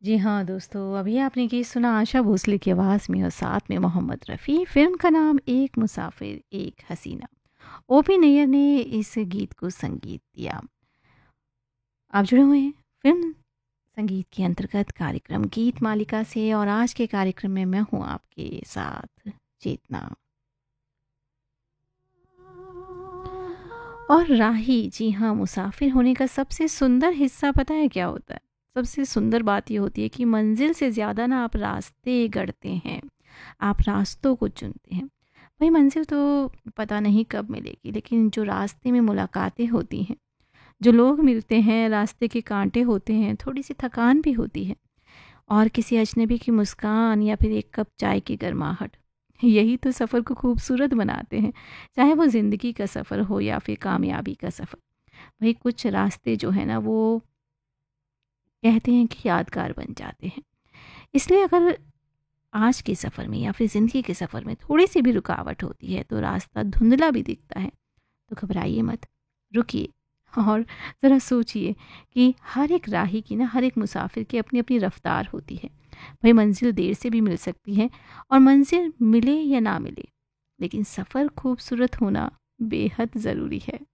जी हाँ दोस्तों, अभी आपने गीत सुना आशा भोसले की आवाज़ में और साथ में मोहम्मद रफ़ी। फ़िल्म का नाम एक मुसाफिर एक हसीना। ओपी नैयर ने इस गीत को संगीत दिया। आप जुड़े हुए हैं फ़िल्म संगीत के अंतर्गत कार्यक्रम गीत मालिका से, और आज के कार्यक्रम में मैं हूँ आपके साथ चेतना। और राही, जी हाँ, मुसाफिर होने का सबसे सुंदर हिस्सा पता है क्या होता है? सबसे सुंदर बात ये होती है कि मंजिल से ज़्यादा ना आप रास्ते गढ़ते हैं, आप रास्तों को चुनते हैं। वही मंजिल तो पता नहीं कब मिलेगी, लेकिन जो रास्ते में मुलाकातें होती हैं, जो लोग मिलते हैं, रास्ते के कांटे होते हैं, थोड़ी-सी थकान भी होती है, और किसी अजनबी की मुस्कान या फिर एक कप चाय की गर्माहट, यही तो सफ़र को खूबसूरत बनाते हैं। चाहे वो ज़िंदगी का सफ़र हो या फिर कामयाबी का सफ़र। वही कुछ रास्ते जो है ना, वो कहते हैं कि यादगार बन जाते हैं। इसलिए अगर आज के सफ़र में या फिर ज़िंदगी के सफ़र में थोड़ी सी भी रुकावट होती है, तो रास्ता धुंधला भी दिखता है, तो घबराइए मत, रुकिए और ज़रा सोचिए कि हर एक राही की ना, हर एक मुसाफिर की अपनी अपनी रफ्तार होती है। भाई मंजिल देर से भी मिल सकती है, और मंजिल मिले या ना मिले, लेकिन सफ़र खूबसूरत होना बेहद ज़रूरी है।